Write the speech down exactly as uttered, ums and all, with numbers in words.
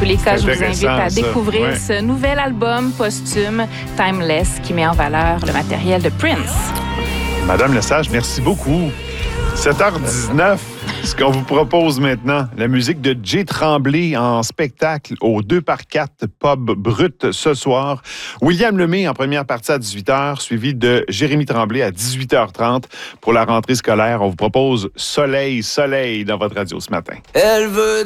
tous les cas, je vous invite à ça. découvrir Ouais. ce nouvel album posthume, Timeless, qui met en valeur le matériel de Prince. Madame Lesage, merci beaucoup. sept heures dix-neuf, ce qu'on vous propose maintenant, la musique de Jay Tremblay en spectacle au deux par quatre Pub Brut ce soir. William Lemay en première partie à dix-huit heures, suivi de Jérémy Tremblay à dix-huit heures trente. Pour la rentrée scolaire, on vous propose Soleil, Soleil dans votre radio ce matin. Elle veut